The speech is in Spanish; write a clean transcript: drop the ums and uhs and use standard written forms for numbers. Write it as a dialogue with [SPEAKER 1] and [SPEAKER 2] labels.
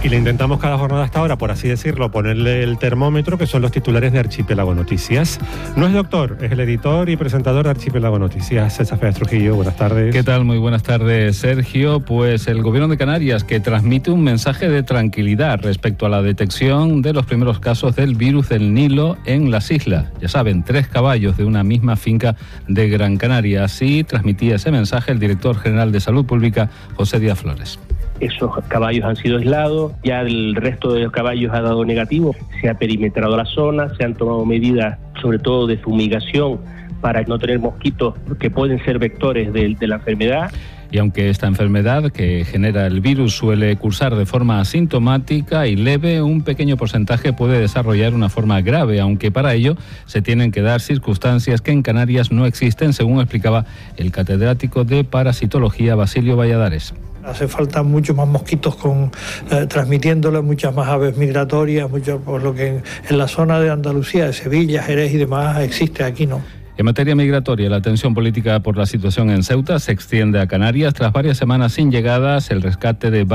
[SPEAKER 1] Y le intentamos cada jornada hasta ahora, por así decirlo, ponerle el termómetro, que son los titulares de Archipiélago Noticias. No es doctor, es el editor y presentador de Archipiélago Noticias. César Pérez Trujillo, buenas tardes.
[SPEAKER 2] ¿Qué tal? Muy buenas tardes, Sergio. Pues el Gobierno de Canarias, que transmite un mensaje de tranquilidad respecto a la detección de los primeros casos del virus del Nilo en las islas. Ya saben, 3 caballos de una misma finca de Gran Canaria. Así transmitía ese mensaje el director general de Salud Pública, José Díaz Flores.
[SPEAKER 3] Esos caballos han sido aislados, ya el resto de los caballos ha dado negativo, se ha perimetrado la zona, se han tomado medidas sobre todo de fumigación para no tener mosquitos que pueden ser vectores de la enfermedad.
[SPEAKER 2] Y aunque esta enfermedad que genera el virus suele cursar de forma asintomática y leve, un pequeño porcentaje puede desarrollar una forma grave, aunque para ello se tienen que dar circunstancias que en Canarias no existen, según explicaba el catedrático de parasitología Basilio Valladares.
[SPEAKER 4] Hace falta muchos más mosquitos transmitiéndole, muchas más aves migratorias, por lo que en la zona de Andalucía, de Sevilla, Jerez y demás existe, aquí no.
[SPEAKER 2] En materia migratoria, la tensión política por la situación en Ceuta se extiende a Canarias. Tras varias semanas sin llegadas, el rescate de